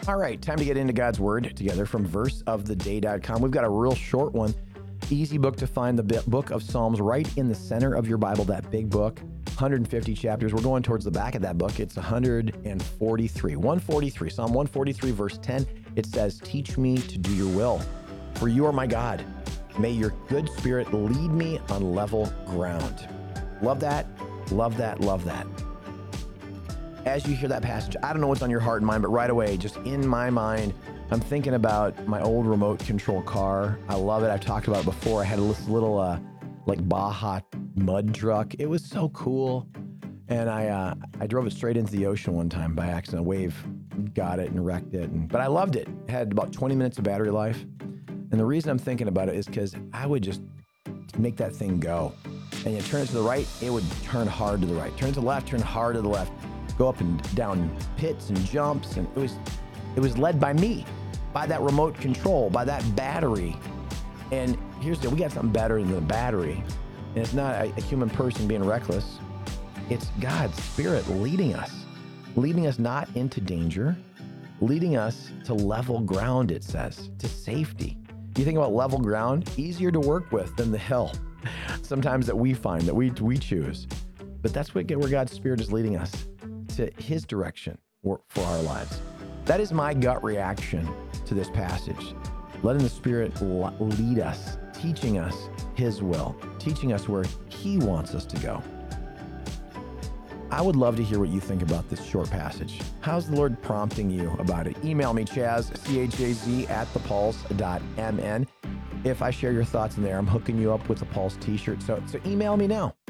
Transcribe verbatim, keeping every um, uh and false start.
All right, time to get into God's Word together from verse of the day dot com. We've got a real short one. Easy book to find, the book of Psalms, right in the center of your Bible, that big book, one hundred fifty chapters. We're going towards the back of that book. It's one hundred forty-three. one forty-three, Psalm one forty-three, verse ten. It says, "Teach me to do your will, for you are my God. May your good spirit lead me on level ground." Love that, love that, love that. As you hear that passage, I don't know what's on your heart and mind, but right away, just in my mind, I'm thinking about my old remote control car. I love it. I've talked about it before. I had this little uh, like Baja mud truck. It was so cool. And I uh, I drove it straight into the ocean one time by accident. A wave got it and wrecked it. And, but I loved it. It had about twenty minutes of battery life. And the reason I'm thinking about it is because I would just make that thing go. And you turn it to the right, it would turn hard to the right. Turn to the left, turn hard to the left. Go up and down pits and jumps. And it was it was led by me, by that remote control, by that battery. And here's the, we got something better than the battery. And it's not a, a human person being reckless. It's God's Spirit leading us, leading us not into danger, leading us to level ground, it says, to safety. You think about level ground, easier to work with than the hill sometimes that we find, that we we choose. But that's what, where God's Spirit is leading us, to his direction for our lives. That is my gut reaction to this passage. Letting the Spirit lead us, teaching us his will, teaching us where he wants us to go. I would love to hear what you think about this short passage. How's the Lord prompting you about it? Email me, Chaz, C H A Z, at the pulse dot m n. If I share your thoughts in there, I'm hooking you up with a Pulse t-shirt. So, so email me now.